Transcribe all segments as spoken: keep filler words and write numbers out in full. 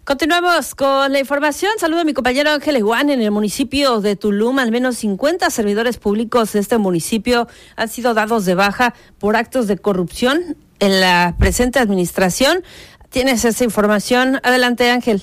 Continuamos con la información. Saludo a mi compañero Ángel Eguán. En el municipio de Tulum, al menos cincuenta servidores públicos de este municipio han sido dados de baja por actos de corrupción en la presente administración. ¿Tienes esa información? Adelante, Ángel.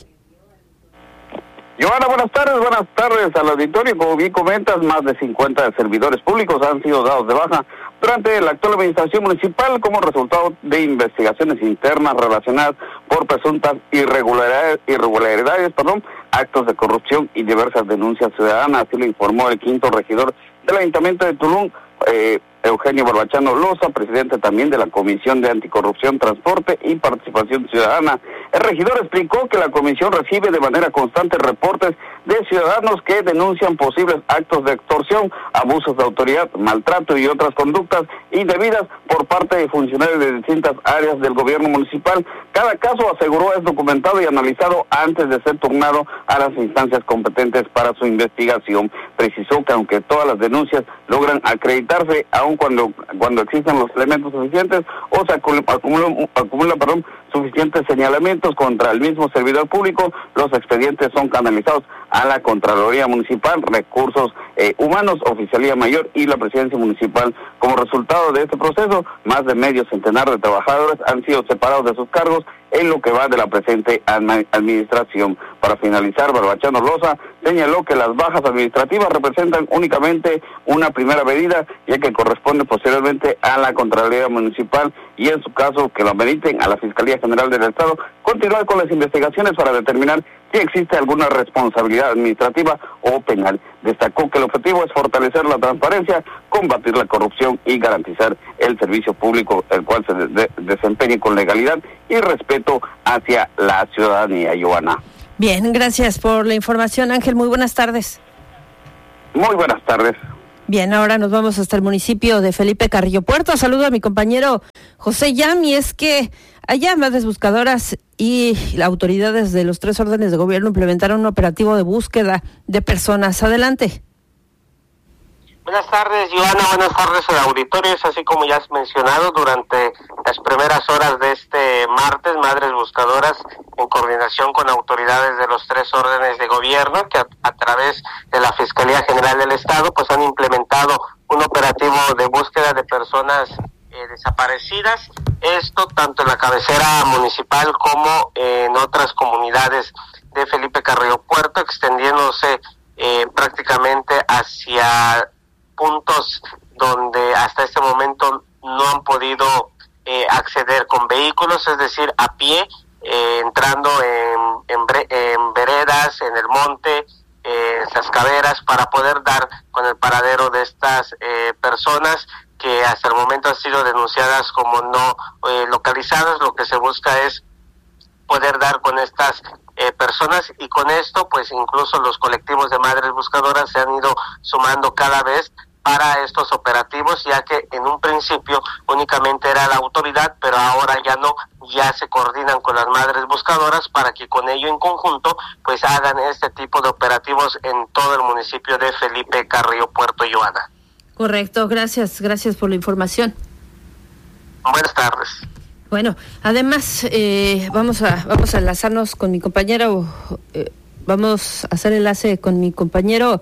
Joana, buenas tardes, buenas tardes al auditorio. Como bien comentas, más de cincuenta servidores públicos han sido dados de baja durante la actual administración municipal como resultado de investigaciones internas relacionadas por presuntas irregularidades, irregularidades, perdón, actos de corrupción y diversas denuncias ciudadanas. Así lo informó el quinto regidor del Ayuntamiento de Tulum, eh, Eugenio Barbachano Loza, presidente también de la Comisión de Anticorrupción, Transporte y Participación Ciudadana. El regidor explicó que la comisión recibe de manera constante reportes de ciudadanos que denuncian posibles actos de extorsión, abusos de autoridad, maltrato y otras conductas indebidas por parte de funcionarios de distintas áreas del gobierno municipal. Cada caso, aseguró, es documentado y analizado antes de ser turnado a las instancias competentes para su investigación. Precisó que aunque todas las denuncias logran acreditarse, aun cuando cuando existan los elementos suficientes o se acumulan, acumulan, perdón, suficientes señalamientos contra el mismo servidor público, los expedientes son canalizados a la Contraloría Municipal, Recursos eh, Humanos, Oficialía Mayor y la Presidencia Municipal. Como resultado de este proceso, más de medio centenar de trabajadores han sido separados de sus cargos en lo que va de la presente administración. Para finalizar, Barbachano Loza señaló que las bajas administrativas representan únicamente una primera medida, ya que corresponde posteriormente a la Contraloría Municipal y en su caso que lo ameriten a la Fiscalía General del Estado, continuar con las investigaciones para determinar si existe alguna responsabilidad administrativa o penal. Destacó que el objetivo es fortalecer la transparencia, combatir la corrupción y garantizar el servicio público, el cual se de- de- desempeñe con legalidad y respeto hacia la ciudadanía. Joana. Bien, gracias por la información, Ángel. Muy buenas tardes. Muy buenas tardes. Bien, ahora nos vamos hasta el municipio de Felipe Carrillo Puerto. Saludo a mi compañero José Yam, y es que allá madres buscadoras y las autoridades de los tres órdenes de gobierno implementaron un operativo de búsqueda de personas. Adelante. Buenas tardes, Joana, buenas tardes al auditorio. Es así como ya has mencionado, durante las primeras horas de este martes, Madres Buscadoras, en coordinación con autoridades de los tres órdenes de gobierno, que a, a través de la Fiscalía General del Estado, pues han implementado un operativo de búsqueda de personas eh, desaparecidas. Esto tanto en la cabecera municipal como en otras comunidades de Felipe Carrillo Puerto, extendiéndose eh, prácticamente hacia puntos donde hasta este momento no han podido eh, acceder con vehículos, es decir, a pie, eh, entrando en, en, bre- en veredas, en el monte, eh, esas caveras, para poder dar con el paradero de estas eh, personas que hasta el momento han sido denunciadas como no eh, localizadas. Lo que se busca es poder dar con estas eh, personas, y con esto pues incluso los colectivos de madres buscadoras se han ido sumando cada vez para estos operativos, ya que en un principio únicamente era la autoridad, pero ahora ya no, ya se coordinan con las madres buscadoras para que con ello en conjunto pues hagan este tipo de operativos en todo el municipio de Felipe Carrillo Puerto. Joana. Correcto, gracias, gracias por la información. Buenas tardes. Bueno, además eh, vamos a vamos a enlazarnos con mi compañero, eh, vamos a hacer enlace con mi compañero,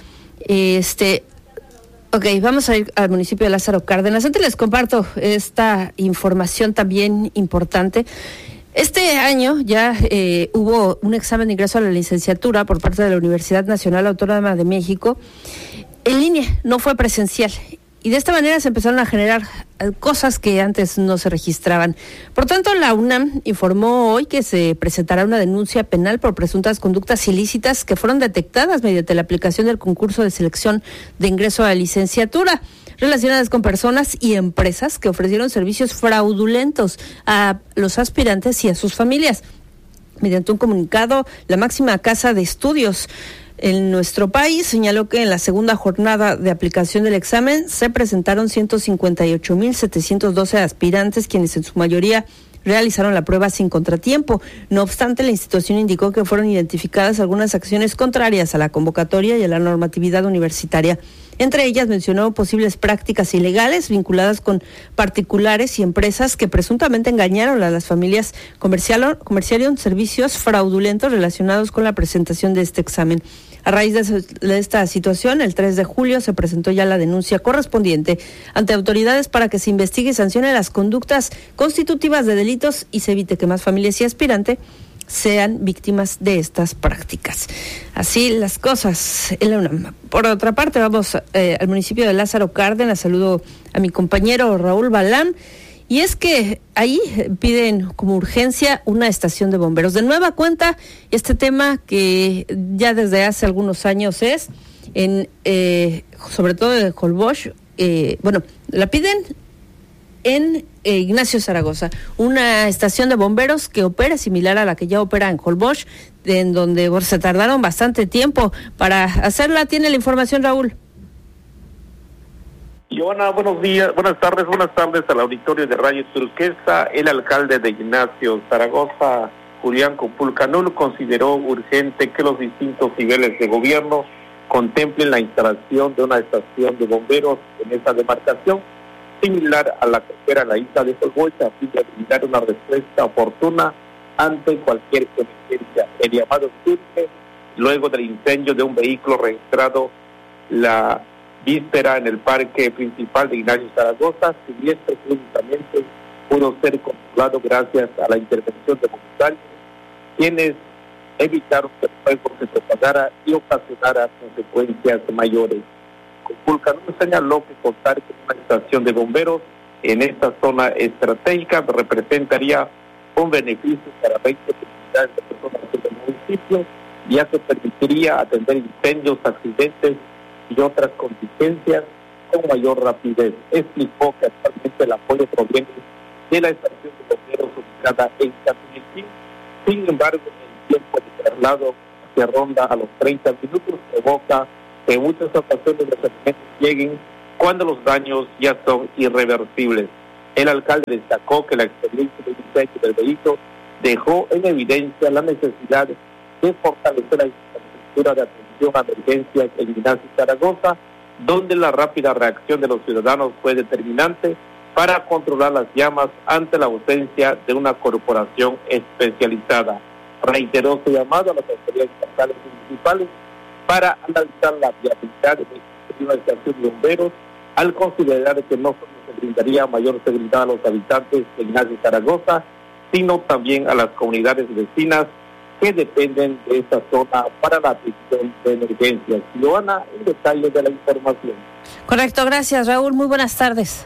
este, ok, vamos a ir al municipio de Lázaro Cárdenas. Antes les comparto esta información también importante. Este año ya eh, hubo un examen de ingreso a la licenciatura por parte de la Universidad Nacional Autónoma de México en línea, no fue presencial. Y de esta manera se empezaron a generar cosas que antes no se registraban. Por tanto, la UNAM informó hoy que se presentará una denuncia penal por presuntas conductas ilícitas que fueron detectadas mediante la aplicación del concurso de selección de ingreso a la licenciatura, relacionadas con personas y empresas que ofrecieron servicios fraudulentos a los aspirantes y a sus familias. Mediante un comunicado, la máxima casa de estudios en nuestro país señaló que en la segunda jornada de aplicación del examen se presentaron ciento cincuenta y ocho mil setecientos doce aspirantes, quienes en su mayoría realizaron la prueba sin contratiempo. No obstante, la institución indicó que fueron identificadas algunas acciones contrarias a la convocatoria y a la normatividad universitaria. Entre ellas mencionó posibles prácticas ilegales vinculadas con particulares y empresas que presuntamente engañaron a las familias, comerciaron, comerciaron servicios fraudulentos relacionados con la presentación de este examen. A raíz de, de esta situación, el tres de julio se presentó ya la denuncia correspondiente ante autoridades para que se investigue y sancione las conductas constitutivas de delitos y se evite que más familias y aspirantes sean víctimas de estas prácticas. Así las cosas en la UNAM. Por otra parte, vamos eh, al municipio de Lázaro Cárdenas. Saludo a mi compañero Raúl Balán. Y es que ahí piden como urgencia una estación de bomberos. De nueva cuenta, este tema que ya desde hace algunos años es, en eh, sobre todo en Holbox, eh, bueno, la piden en eh, Ignacio Zaragoza, una estación de bomberos que opera similar a la que ya opera en Holbox, en donde bueno, se tardaron bastante tiempo para hacerla. Tiene la información, Raúl. Joana, buenos días, buenas tardes, buenas tardes al auditorio de Radio Turquesa. El alcalde de Ignacio Zaragoza, Julián Copulcanul, consideró urgente que los distintos niveles de gobierno contemplen la instalación de una estación de bomberos en esa demarcación, similar a la que opera la isla de Holbox, a fin de brindar una respuesta oportuna ante cualquier emergencia. El llamado surge luego del incendio de un vehículo registrado la víspera en el parque principal de Ignacio Zaragoza, si bien presuntamente pudo ser controlado gracias a la intervención de voluntarios, quienes evitaron que el fuego se propagara y ocasionara consecuencias mayores. Vulcanul señaló que contar con una estación de bomberos en esta zona estratégica representaría un beneficio para veinte comunidades de personas del municipio, ya que permitiría atender incendios, accidentes y otras contingencias con mayor rapidez. Explicó que actualmente el apoyo proviene de la estación de bomberos ubicada en Catumilquín. Sin embargo, el tiempo de traslado que ronda a los treinta minutos provoca que en muchas ocasiones los alimentos lleguen cuando los daños ya son irreversibles. El alcalde destacó que la experiencia del incendio del vehículo dejó en evidencia la necesidad de fortalecer la infraestructura de atención a emergencias en Ignacio Zaragoza, donde la rápida reacción de los ciudadanos fue determinante para controlar las llamas ante la ausencia de una corporación especializada. Reiteró su llamado a las autoridades estatales y municipales para analizar la viabilidad de una estación de bomberos, al considerar que no solo se brindaría mayor seguridad a los habitantes de Ignacio Zaragoza, sino también a las comunidades vecinas que dependen de esta zona para la atención de emergencias. Joana, en detalle de la información. Correcto, gracias Raúl, muy buenas tardes.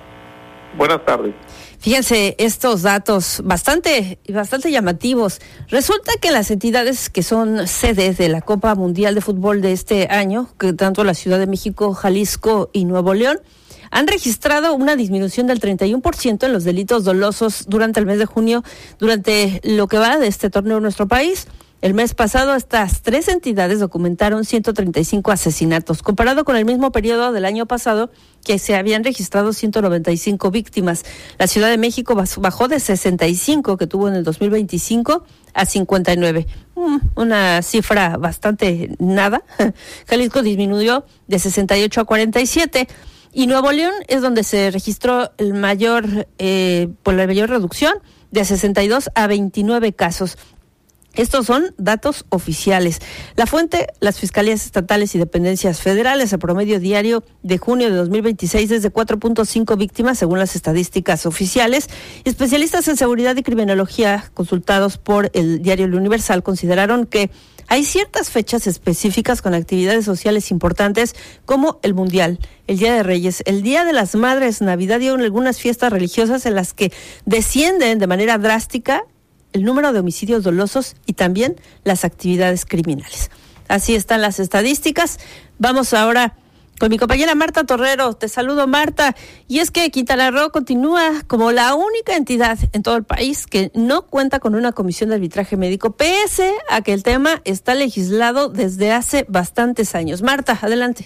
Buenas tardes. Fíjense estos datos bastante, bastante llamativos. Resulta que las entidades que son sedes de la Copa Mundial de Fútbol de este año, que tanto la Ciudad de México, Jalisco y Nuevo León, han registrado una disminución del treinta y uno por ciento en los delitos dolosos durante el mes de junio, durante lo que va de este torneo en nuestro país. El mes pasado, estas tres entidades documentaron ciento treinta y cinco asesinatos, comparado con el mismo periodo del año pasado, que se habían registrado ciento noventa y cinco víctimas. La Ciudad de México bajó de sesenta y cinco que tuvo en el dos mil veinticinco a cincuenta y nueve. Una cifra bastante nada. Jalisco disminuyó de sesenta y ocho a cuarenta y siete. Y Nuevo León es donde se registró el mayor, eh, por la mayor reducción, de sesenta y dos a veintinueve casos. Estos son datos oficiales. La fuente, las fiscalías estatales y dependencias federales. El promedio diario de junio de dos mil veintiséis es de cuatro punto cinco víctimas, según las estadísticas oficiales. Especialistas en seguridad y criminología, consultados por el diario El Universal, consideraron que hay ciertas fechas específicas con actividades sociales importantes, como el Mundial, el Día de Reyes, el Día de las Madres, Navidad y algunas fiestas religiosas en las que descienden de manera drástica el número de homicidios dolosos y también las actividades criminales. Así están las estadísticas. Vamos ahora con mi compañera Marta Torrero. Te saludo, Marta. Y es que Quintana Roo continúa como la única entidad en todo el país que no cuenta con una comisión de arbitraje médico, pese a que el tema está legislado desde hace bastantes años. Marta, adelante.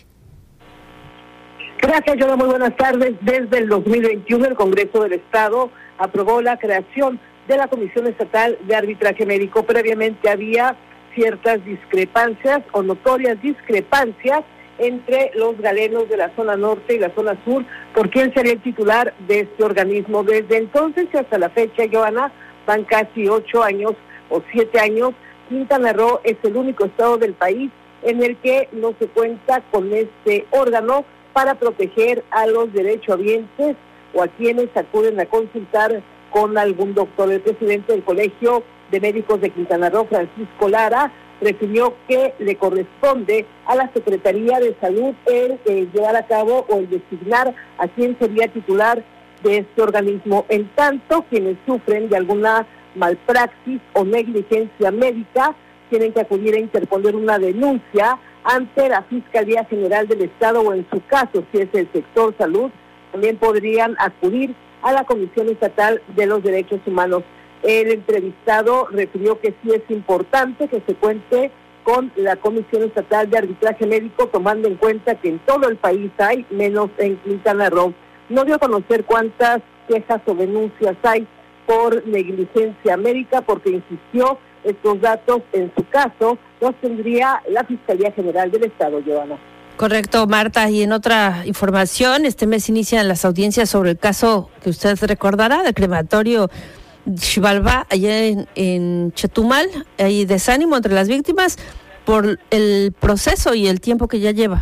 Gracias, Yola. Muy buenas tardes. Desde el dos mil veintiuno, el Congreso del Estado aprobó la creación de la Comisión Estatal de Arbitraje Médico. Previamente había ciertas discrepancias o notorias discrepancias entre los galenos de la zona norte y la zona sur, por quién sería el titular de este organismo. Desde entonces y hasta la fecha, Joana, van casi ocho años o siete años, Quintana Roo es el único estado del país en el que no se cuenta con este órgano para proteger a los derechohabientes o a quienes acuden a consultar con algún doctor. El presidente del Colegio de Médicos de Quintana Roo, Francisco Lara, refirió que le corresponde a la Secretaría de Salud el eh, llevar a cabo o el designar a quién sería titular de este organismo. En tanto, quienes sufren de alguna malpraxis o negligencia médica tienen que acudir a interponer una denuncia ante la Fiscalía General del Estado o en su caso, si es el sector salud, también podrían acudir a la Comisión Estatal de los Derechos Humanos. El entrevistado refirió que sí es importante que se cuente con la Comisión Estatal de Arbitraje Médico, tomando en cuenta que en todo el país hay, menos en Quintana Roo. No dio a conocer cuántas quejas o denuncias hay por negligencia médica, porque insistió, estos datos en su caso los tendría la Fiscalía General del Estado, Joana. Correcto, Marta. Y en otra información, este mes inician las audiencias sobre el caso que usted recordará del crematorio Xibalbá, allá en, en Chetumal. Hay desánimo entre las víctimas por el proceso y el tiempo que ya lleva.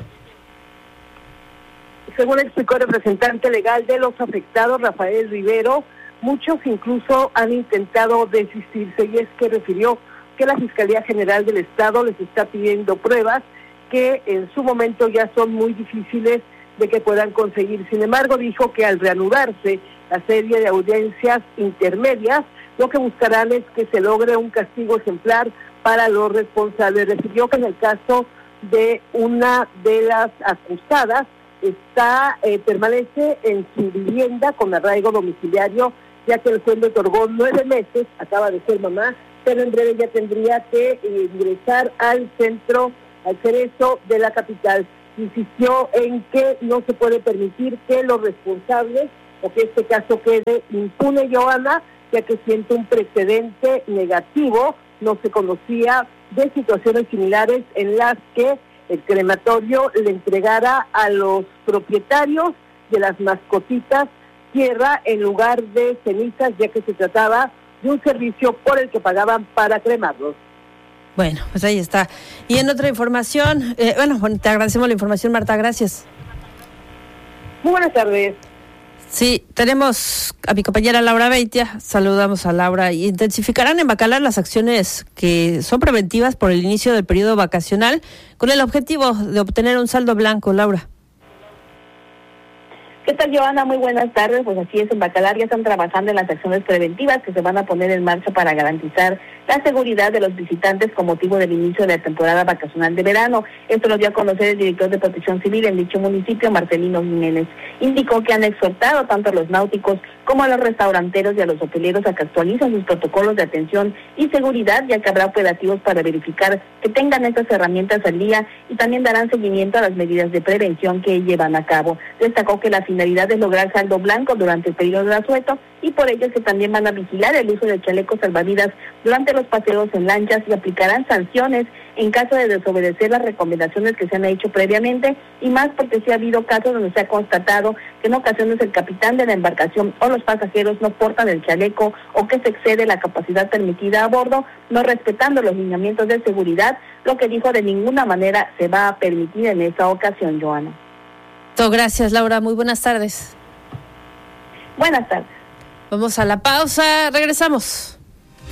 Según explicó el representante legal de los afectados, Rafael Rivero, muchos incluso han intentado desistirse, y es que refirió que la Fiscalía General del Estado les está pidiendo pruebas que en su momento ya son muy difíciles de que puedan conseguir. Sin embargo, dijo que al reanudarse la serie de audiencias intermedias, lo que buscarán es que se logre un castigo ejemplar para los responsables. Refirió que en el caso de una de las acusadas, está eh, permanece en su vivienda con arraigo domiciliario, ya que el juez le otorgó nueve meses, acaba de ser mamá, pero en breve ya tendría que eh, ingresar al centro, al cerezo de la capital. Insistió en que no se puede permitir que los responsables o que este caso quede impune, Joana, ya que siente un precedente negativo. No se conocía de situaciones similares en las que el crematorio le entregara a los propietarios de las mascotitas tierra en lugar de cenizas, ya que se trataba de un servicio por el que pagaban para cremarlos. Bueno, pues ahí está. Y en otra información, eh, bueno, te agradecemos la información, Marta, gracias. Muy buenas tardes. Sí, tenemos a mi compañera Laura Beitia, saludamos a Laura. Y intensificarán en Bacalar las acciones que son preventivas por el inicio del periodo vacacional, con el objetivo de obtener un saldo blanco, Laura. ¿Qué tal, Joana? Muy buenas tardes. Pues así es, en Bacalar ya están trabajando en las acciones preventivas que se van a poner en marcha para garantizar la seguridad de los visitantes con motivo del inicio de la temporada vacacional de verano. Esto lo dio a conocer el director de Protección Civil en dicho municipio, Marcelino Jiménez. Indicó que han exhortado tanto a los náuticos como a los restauranteros y a los hoteleros a que actualicen sus protocolos de atención y seguridad, ya que habrá operativos para verificar que tengan estas herramientas al día, y también darán seguimiento a las medidas de prevención que llevan a cabo. Destacó que la finalidad es lograr saldo blanco durante el periodo de asueto, y por ello que también van a vigilar el uso de chalecos salvavidas durante los paseos en lanchas y aplicarán sanciones en caso de desobedecer las recomendaciones que se han hecho previamente, y más porque sí ha habido casos donde se ha constatado que en ocasiones el capitán de la embarcación o los pasajeros no portan el chaleco o que se excede la capacidad permitida a bordo, no respetando los lineamientos de seguridad, lo que dijo de ninguna manera se va a permitir en esta ocasión, Joana. Gracias, Laura. Muy buenas tardes. Buenas tardes. Vamos a la pausa. Regresamos.